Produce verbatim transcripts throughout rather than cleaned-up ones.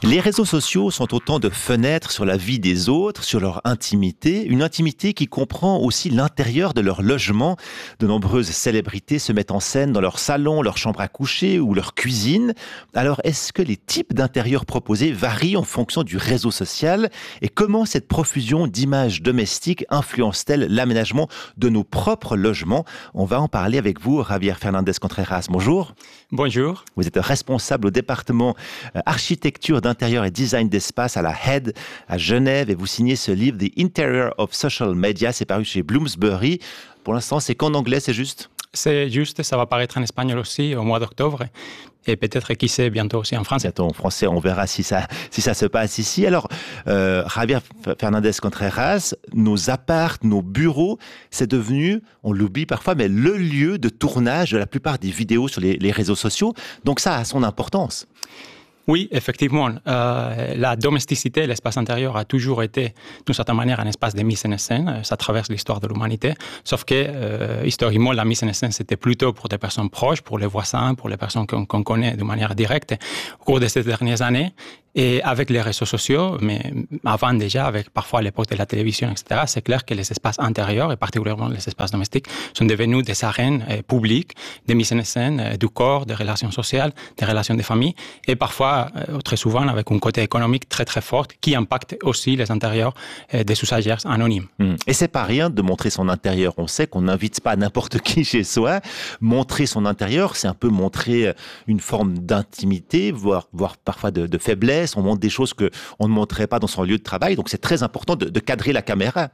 Les réseaux sociaux sont autant de fenêtres sur la vie des autres, sur leur intimité, une intimité qui comprend aussi l'intérieur de leur logement. De nombreuses célébrités se mettent en scène dans leur salon, leur chambre à coucher ou leur cuisine. Alors, est-ce que les types d'intérieurs proposés varient en fonction du réseau social? Et comment cette profusion d'images domestiques influence-t-elle l'aménagement de nos propres logements? On va en parler avec vous, Javier Fernandez Contreras. Bonjour. Bonjour. Vous êtes responsable au département architecture d'intérieur et design d'espace à la H E D à Genève et vous signez ce livre The Interior of Social Media, c'est paru chez Bloomsbury. Pour l'instant, c'est qu'en anglais, c'est juste? C'est juste, ça va paraître en espagnol aussi au mois d'octobre. Et peut-être, qui sait, bientôt aussi en français. Bientôt en français, on verra si ça, si ça se passe ici. Alors, euh, Javier Fernandez Contreras, nos apparts, nos bureaux, c'est devenu, on l'oublie parfois, mais le lieu de tournage de la plupart des vidéos sur les, les réseaux sociaux. Donc ça a son importance. Oui, effectivement. Euh, la domesticité, l'espace intérieur a toujours été, d'une certaine manière, un espace de mise en scène. Ça traverse l'histoire de l'humanité. Sauf que, euh, historiquement, la mise en scène, c'était plutôt pour des personnes proches, pour les voisins, pour les personnes qu'on, qu'on connaît de manière directe. Au cours de ces dernières années, et avec les réseaux sociaux, mais avant déjà, avec parfois à l'époque de la télévision, et cetera, c'est clair que les espaces intérieurs, et particulièrement les espaces domestiques, sont devenus des arènes euh, publiques de mise en scène euh, du corps, des relations sociales, des relations de famille, et parfois, euh, très souvent, avec un côté économique très très fort qui impacte aussi les intérieurs euh, des usagers anonymes. Mmh. Et c'est pas rien de montrer son intérieur. On sait qu'on n'invite pas n'importe qui chez soi. Montrer son intérieur, c'est un peu montrer une forme d'intimité, voire, voire parfois de, de faiblesse. On montre des choses qu'on ne montrerait pas dans son lieu de travail. Donc, c'est très important de, de cadrer la caméra.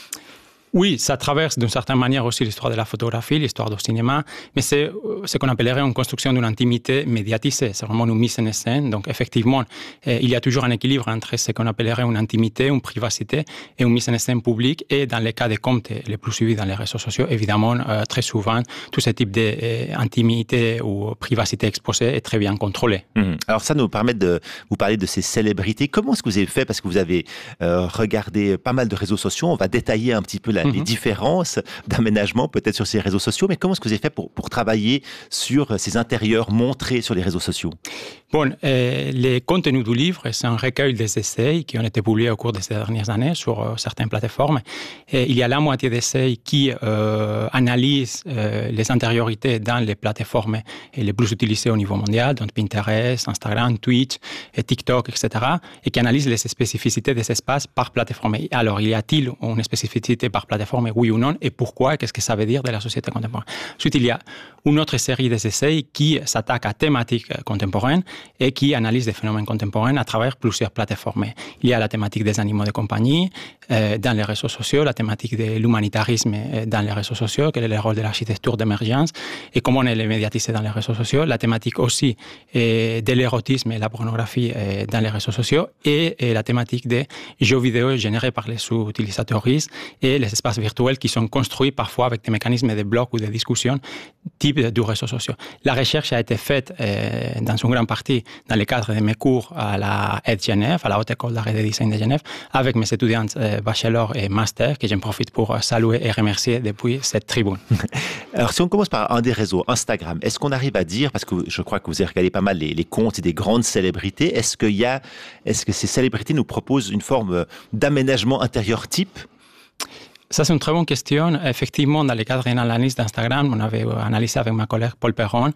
Oui, ça traverse d'une certaine manière aussi l'histoire de la photographie, l'histoire du cinéma, mais c'est ce qu'on appellerait une construction d'une intimité médiatisée. C'est vraiment une mise en scène. Donc, effectivement, eh, il y a toujours un équilibre entre ce qu'on appellerait une intimité, une privacité et une mise en scène publique. Et dans les cas des comptes les plus suivis dans les réseaux sociaux, évidemment, euh, très souvent, tout ce type d'intimité ou privacité exposée est très bien contrôlé. Mmh. Alors, ça nous permet de vous parler de ces célébrités. Comment est-ce que vous avez fait? Parce que vous avez euh, regardé pas mal de réseaux sociaux. On va détailler un petit peu la les différences d'aménagement peut-être sur ces réseaux sociaux, mais comment est-ce que vous avez fait pour, pour travailler sur ces intérieurs montrés sur les réseaux sociaux? Bon, euh, les contenus du livre, c'est un recueil des essais qui ont été publiés au cours de ces dernières années sur euh, certaines plateformes. Et il y a la moitié d'essais qui euh, analysent euh, les intériorités dans les plateformes les plus utilisées au niveau mondial, donc Pinterest, Instagram, Twitch, et TikTok, et cetera, et qui analysent les spécificités des espaces par plateforme. Alors, y a-t-il une spécificité par plateforme, oui ou non, et pourquoi, qu'est-ce que ça veut dire de la société contemporaine? Ensuite, il y a une autre série d'essais qui s'attaquent à thématiques contemporaines et qui analysent des phénomènes contemporains à travers plusieurs plateformes. Il y a la thématique des animaux de compagnie euh, dans les réseaux sociaux, la thématique de l'humanitarisme dans les réseaux sociaux, quel est le rôle de l'architecture d'émergence et comment on est les médiatisé dans les réseaux sociaux, la thématique aussi euh, de l'érotisme et la pornographie euh, dans les réseaux sociaux et, et la thématique des jeux vidéo générés par les sous-utilisateurs et les espaces virtuels qui sont construits parfois avec des mécanismes de blocs ou de discussion type du réseau social. La recherche a été faite euh, dans une grande partie dans le cadre de mes cours à la H E D Genève, à la Haute École d'Art et de Design de Genève, avec mes étudiants euh, bachelor et master, que j'en profite pour saluer et remercier depuis cette tribune. Alors, si on commence par un des réseaux, Instagram, est-ce qu'on arrive à dire, parce que je crois que vous avez regardé pas mal les, les comptes des grandes célébrités, est-ce qu'il y a, est-ce que ces célébrités nous proposent une forme d'aménagement intérieur type? Ça, c'est une très bonne question. Effectivement, dans le cadre d'une analyse d'Instagram, on avait analysé avec ma collègue Paul Perron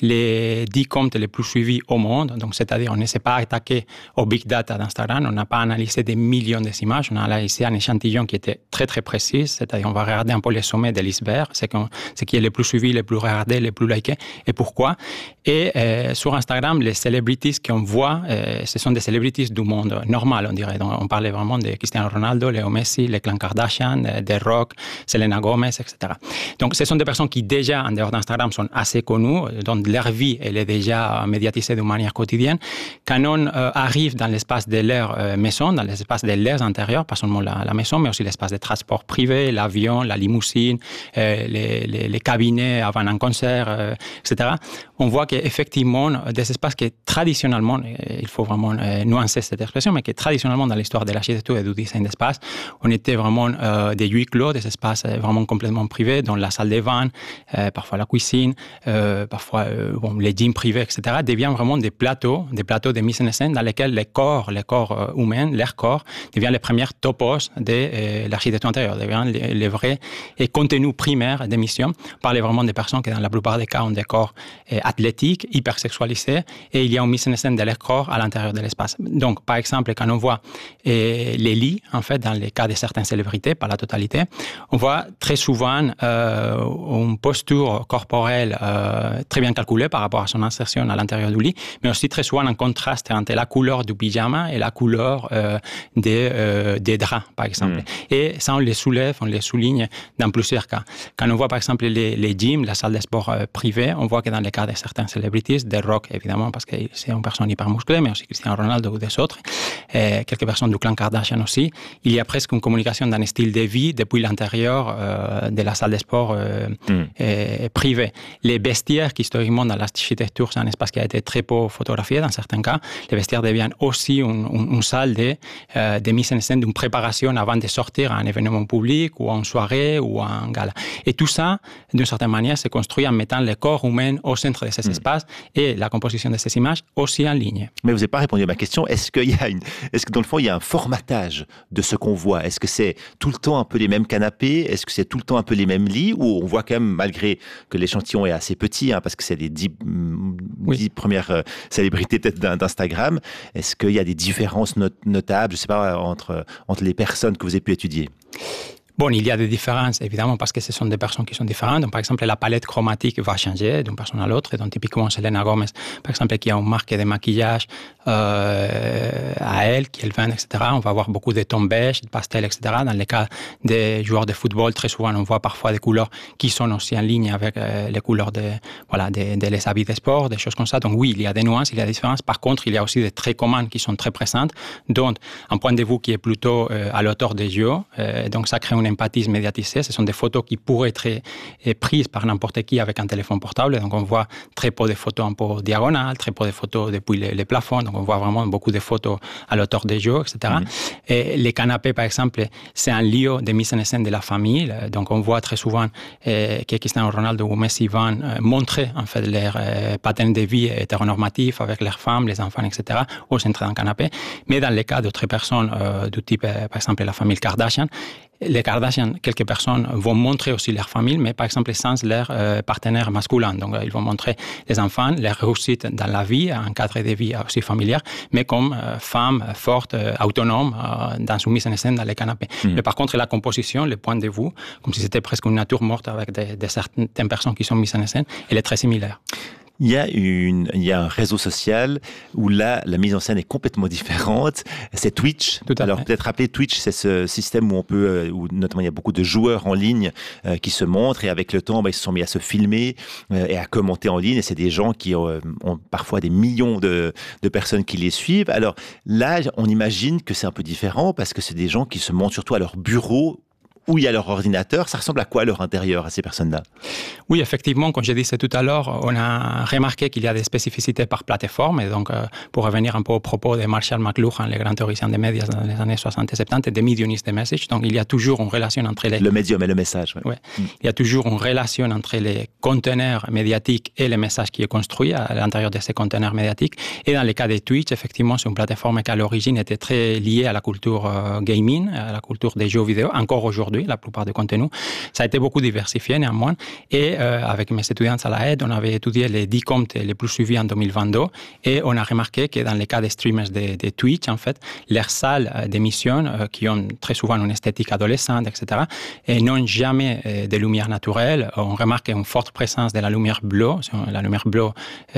les dix comptes les plus suivis au monde. Donc, c'est-à-dire, on ne s'est pas attaqué au big data d'Instagram. On n'a pas analysé des millions d'images. On a analysé un échantillon qui était très, très précis. C'est-à-dire, on va regarder un peu les sommets de l'iceberg, ce qui est le plus suivi, le plus regardé, le plus liké, et pourquoi. Et euh, sur Instagram, les célébrités qu'on voit, euh, ce sont des célébrités du monde normal, on dirait. Donc, on parlait vraiment de Cristiano Ronaldo, Léo Messi, les clans Kardashian, de Rock, Selena Gomez, et cetera. Donc, ce sont des personnes qui déjà, en dehors d'Instagram, sont assez connues, dont leur vie, elle est déjà médiatisée de manière quotidienne. Quand on euh, arrive dans l'espace de leur euh, maison, dans l'espace de leurs intérieurs, pas seulement la, la maison, mais aussi l'espace de transport privé, l'avion, la limousine, euh, les, les, les cabinets avant un concert, euh, et cetera, on voit qu'effectivement, des espaces qui traditionnellement, il faut vraiment euh, nuancer cette expression, mais qui traditionnellement dans l'histoire de l'architecture et du design d'espace, on était vraiment euh, des huis clos, des espaces vraiment complètement privés, dont la salle des vins, euh, parfois la cuisine, euh, parfois euh, bon, les gyms privés, et cetera, deviennent vraiment des plateaux, des plateaux de mise en scène dans lesquels les corps, les corps euh, humains, leurs corps, deviennent les premières topos de euh, l'architecture intérieure, deviennent les, les vrais et contenus primaires d'émissions. On parlait vraiment des personnes qui, dans la plupart des cas, ont des corps euh, athlétiques, hypersexualisés, et il y a une mise en scène de leur corps à l'intérieur de l'espace. Donc, par exemple, quand on voit euh, les lits, en fait, dans les cas de certaines célébrités, pas la totalité, on voit très souvent euh, une posture corporelle euh, très bien calculée par rapport à son insertion à l'intérieur du lit, mais aussi très souvent un contraste entre la couleur du pyjama et la couleur euh, des, euh, des draps, par exemple. Mmh. Et ça, on les soulève, on les souligne dans plusieurs cas. Quand on voit, par exemple, les, les gyms, la salle de sport euh, privée, on voit que dans les cas de certaines célébrités, des rock, évidemment, parce que c'est une personne hyper musclée, mais aussi Cristiano Ronaldo ou des autres, et quelques personnes du clan Kardashian aussi, il y a presque une communication d'un style de vie depuis l'intérieur euh, de la salle de sport euh, mmh. euh, privée. Les vestiaires, qui historiquement dans l'architecture, c'est un espace qui a été très peu photographié dans certains cas, les vestiaires deviennent aussi une, une, une salle de, euh, de mise en scène, d'une préparation avant de sortir à un événement public ou à une soirée ou à un gala. Et tout ça, d'une certaine manière, se construit en mettant le corps humain au centre de ces mmh. espaces et la composition de ces images aussi en ligne. Mais vous n'avez pas répondu à ma question. Est-ce qu'il y a une, est-ce que dans le fond, il y a un formatage de ce qu'on voit? Est-ce que c'est tout le temps un peu les mêmes canapés? Est-ce que c'est tout le temps un peu les mêmes lits? Ou on voit quand même, malgré que l'échantillon est assez petit, hein, parce que c'est les dix, oui. dix premières euh, célébrités peut-être d'Instagram, est-ce qu'il y a des différences not- notables, je ne sais pas, entre, entre les personnes que vous avez pu étudier? Bon, il y a des différences, évidemment, parce que ce sont des personnes qui sont différentes. Donc, par exemple, la palette chromatique va changer d'une personne à l'autre. Donc, typiquement, Selena Gomez, par exemple, qui a une marque de maquillage euh, à elle, qui est le vend, et cetera. On va avoir beaucoup de tons beige, de pastel, et cetera. Dans les cas des joueurs de football, très souvent, on voit parfois des couleurs qui sont aussi en ligne avec euh, les couleurs de, voilà, des de les habits de sport, des choses comme ça. Donc, oui, il y a des nuances, il y a des différences. Par contre, il y a aussi des traits communs qui sont très présents. Donc, un point de vue qui est plutôt euh, à l'auteur des yeux. Euh, donc, ça crée une empathie médiatisée. Ce sont des photos qui pourraient être eh, prises par n'importe qui avec un téléphone portable. Donc, on voit très peu de photos un peu diagonales, très peu de photos depuis les, les plafonds. Donc, on voit vraiment beaucoup de photos à l'auteur des jeux, et cetera. Mmh. Et les canapés, par exemple, c'est un lieu de mise en scène de la famille. Donc, on voit très souvent eh, que Cristiano Ronaldo ou Messi vont eh, montrer, en fait, leur eh, pattern de vie hétéronormatif avec leurs femmes, les enfants, et cetera, au centre d'un canapé. Mais dans les cas d'autres personnes, euh, du type, par exemple, la famille Kardashian, les Kardashian, quelques personnes vont montrer aussi leur famille, mais par exemple sans leur euh, partenaire masculin. Donc, ils vont montrer les enfants, leur réussite dans la vie, un cadre de vie aussi familial, mais comme euh, femmes fortes, euh, autonomes, euh, dans une mise en scène dans les canapés. Mmh. Mais par contre, la composition, le point de vue, comme si c'était presque une nature morte avec des, des certaines personnes qui sont mises en scène, elle est très similaire. Il y a une, il y a un réseau social où là, la mise en scène est complètement différente. C'est Twitch. Tout à Alors, fait. peut-être rappeler Twitch, c'est ce système où on peut, où notamment il y a beaucoup de joueurs en ligne euh, qui se montrent et avec le temps, bah, ils se sont mis à se filmer euh, et à commenter en ligne. Et c'est des gens qui ont, euh, ont parfois des millions de, de personnes qui les suivent. Alors là, on imagine que c'est un peu différent parce que c'est des gens qui se montrent surtout à leur bureau où il y a leur ordinateur. Ça ressemble à quoi à leur intérieur, à ces personnes-là? Oui, effectivement, comme je disais tout à l'heure, on a remarqué qu'il y a des spécificités par plateforme. Et donc, euh, pour revenir un peu au propos de Marshall McLuhan, le grand théoricien des médias dans les années soixante et soixante, et des medium is the message. Donc, il y a toujours une relation entre les... Le médium et le message. Oui. Ouais. Mm. Il y a toujours une relation entre les conteneurs médiatiques et le message qui est construit à l'intérieur de ces conteneurs médiatiques. Et dans le cas de Twitch, effectivement, c'est une plateforme qui, à l'origine, était très liée à la culture euh, gaming, à la culture des jeux vidéo, encore aujourd'hui. La plupart des contenus. Ça a été beaucoup diversifié néanmoins. Et euh, avec mes étudiants à la aide, on avait étudié les dix comptes les plus suivis en deux mille vingt-deux et on a remarqué que dans les cas des streamers de, de Twitch, en fait, leurs salles d'émission, euh, qui ont très souvent une esthétique adolescente, et cetera, et n'ont jamais euh, de lumière naturelle. On remarque une forte présence de la lumière bleue. La lumière bleue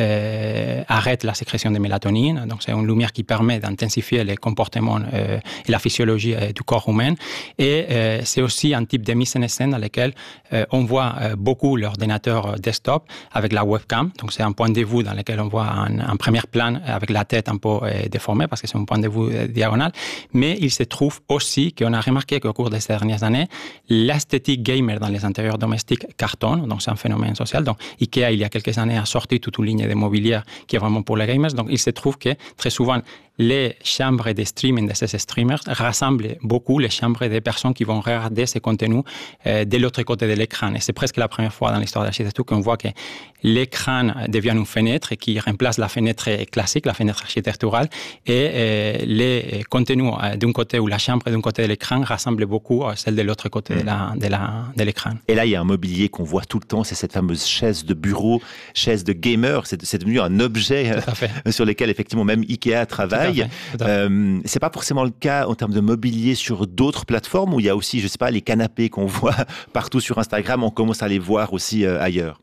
euh, arrête la sécrétion de mélatonine. Donc, c'est une lumière qui permet d'intensifier les comportements euh, et la physiologie euh, du corps humain. Et euh, c'est c'est aussi un type de mise en scène dans lequel euh, on voit euh, beaucoup l'ordinateur desktop avec la webcam. Donc, c'est un point de vue dans lequel on voit un, un premier plan avec la tête un peu euh, déformée parce que c'est un point de vue euh, diagonal. Mais il se trouve aussi qu'on a remarqué qu'au cours de ces dernières années, l'esthétique gamer dans les intérieurs domestiques cartonne. Donc, c'est un phénomène social. Donc, Ikea, il y a quelques années, a sorti toute une ligne de mobilier qui est vraiment pour les gamers. Donc, il se trouve que très souvent, les chambres de streaming de ces streamers rassemblent beaucoup les chambres des personnes qui vont regarder ces contenus euh, de l'autre côté de l'écran. Et c'est presque la première fois dans l'histoire de l'architecture qu'on voit que l'écran devient une fenêtre qui remplace la fenêtre classique, la fenêtre architecturale, et euh, les contenus euh, d'un côté ou la chambre d'un côté de l'écran rassemblent beaucoup euh, celle de l'autre côté mmh. de, la, de, la, de l'écran. Et là, il y a un mobilier qu'on voit tout le temps, c'est cette fameuse chaise de bureau, chaise de gamer. C'est, c'est devenu un objet euh, sur lequel effectivement même Ikea travaille. Tout à fait, tout à fait. Euh, c'est pas forcément le cas en termes de mobilier sur d'autres plateformes où il y a aussi, je sais pas, les canapés qu'on voit partout sur Instagram, on commence à les voir aussi euh, ailleurs.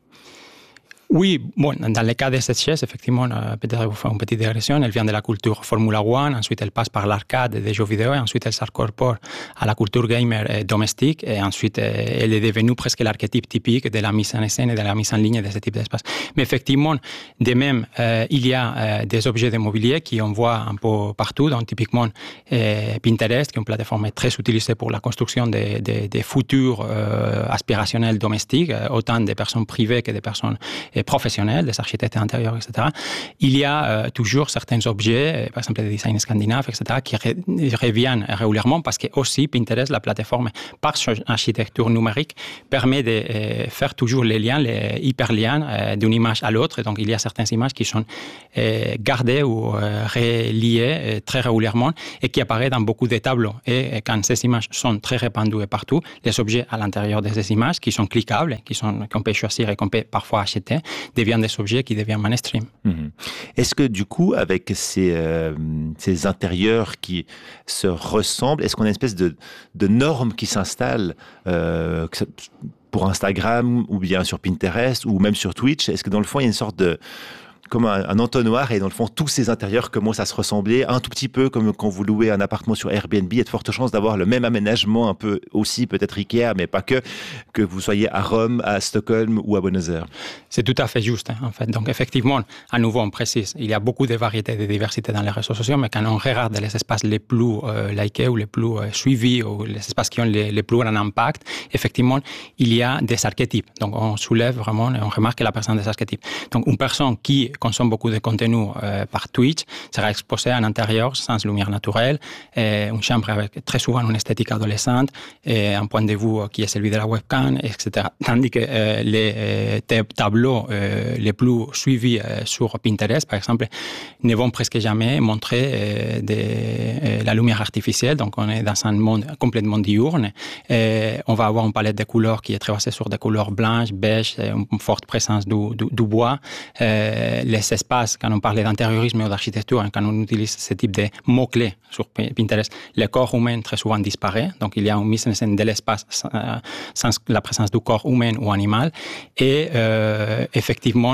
Oui, bon, dans le cas de cette chaise, effectivement, euh, peut-être vous faire une petite digression. Elle vient de la culture Formula One, ensuite elle passe par l'arcade des jeux vidéo, et ensuite elle s'incorpore à la culture gamer euh, domestique, et ensuite euh, elle est devenue presque l'archétype typique de la mise en scène et de la mise en ligne de ce type d'espace. Mais effectivement, de même, euh, il y a euh, des objets de mobilier qui on voit un peu partout, donc typiquement euh, Pinterest, qui est une plateforme très utilisée pour la construction des de, de futurs euh, aspirationnels domestiques, euh, autant des personnes privées que des personnes professionnels, des architectes intérieurs, et cetera. Il y a euh, toujours certains objets, euh, par exemple des designs scandinaves, et cetera, qui re- reviennent régulièrement parce que aussi Pinterest, la plateforme, par son architecture numérique, permet de euh, faire toujours les liens, les hyperliens euh, d'une image à l'autre. Et donc, il y a certaines images qui sont euh, gardées ou euh, reliées euh, très régulièrement et qui apparaissent dans beaucoup de tableaux. Et, et quand ces images sont très répandues et partout, les objets à l'intérieur de ces images, qui sont cliquables, qui sont, qu'on peut choisir et qu'on peut parfois acheter, deviennent des objets qui deviennent mainstream. Mmh. Est-ce que du coup, avec ces, euh, ces intérieurs qui se ressemblent, est-ce qu'on a une espèce de, de norme qui s'installe euh, pour Instagram ou bien sur Pinterest ou même sur Twitch? Est-ce que dans le fond, il y a une sorte de... comme un, un entonnoir et dans le fond, tous ces intérieurs commencent à se ressembler un tout petit peu comme quand vous louez un appartement sur Airbnb. Il y a de fortes chances d'avoir le même aménagement, un peu aussi peut-être Ikea, mais pas que, que vous soyez à Rome, à Stockholm ou à Buenos Aires. C'est tout à fait juste, en fait. Donc, effectivement, à nouveau, on précise, il y a beaucoup de variétés et de diversité dans les réseaux sociaux, mais quand on regarde les espaces les plus euh, likés ou les plus euh, suivis ou les espaces qui ont les, les plus grands impacts, effectivement, il y a des archétypes. Donc, on soulève vraiment et on remarque la présence des archétypes. Donc, une personne qui consomme beaucoup de contenu euh, par Twitch sera exposée à l'intérieur sans lumière naturelle, et une chambre avec très souvent une esthétique adolescente, et un point de vue qui est celui de la webcam, et cetera. Tandis que euh, les euh, tableaux euh, les plus suivis euh, sur Pinterest, par exemple, ne vont presque jamais montrer euh, de, euh, la lumière artificielle. Donc, on est dans un monde complètement diurne. Et on va avoir une palette de couleurs qui est très basée sur des couleurs blanches, beiges, une forte présence du, du, du bois. Euh, les espaces, quand on parle d'intériorisme ou d'architecture, quand on utilise ce type de mots-clés sur Pinterest, le corps humain très souvent disparaît. Donc, il y a une mise en scène de l'espace sans, sans la présence du corps humain ou animal. Et euh, effectivement,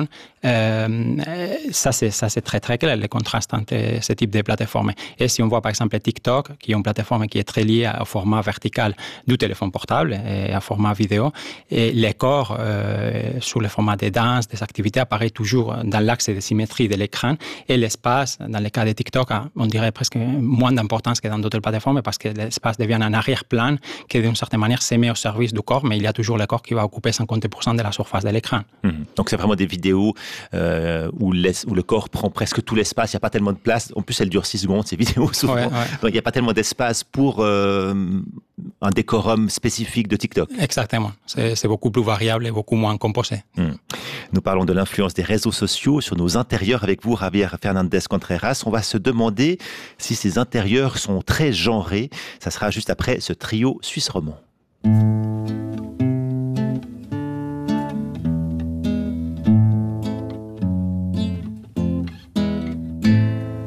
euh, ça, c'est, ça, c'est très, très clair, le contraste entre ce type de plateforme. Et si on voit, par exemple, TikTok, qui est une plateforme qui est très liée au format vertical du téléphone portable et au format vidéo, et les corps euh, sur le format des danses, des activités, apparaissent toujours dans l'axe de symétrie de l'écran, et l'espace, dans le cas de TikTok, a, on dirait presque moins d'importance que dans d'autres plateformes parce que l'espace devient un arrière-plan qui, d'une certaine manière, se met au service du corps, mais il y a toujours le corps qui va occuper cinquante pour cent de la surface de l'écran. Mmh. Donc, c'est vraiment des vidéos euh, où, où le corps prend presque tout l'espace, il n'y a pas tellement de place. En plus, elles durent six secondes, ces vidéos, souvent. Ouais, ouais. Donc, il n'y a pas tellement d'espace pour euh, un décorum spécifique de TikTok. Exactement. C'est, c'est beaucoup plus variable et beaucoup moins composé. Mmh. Nous parlons de l'influence des réseaux sociaux sur nos intérieurs avec vous, Javier Fernández-Contreras. On va se demander si ces intérieurs sont très genrés. Ça sera juste après ce trio suisse romand.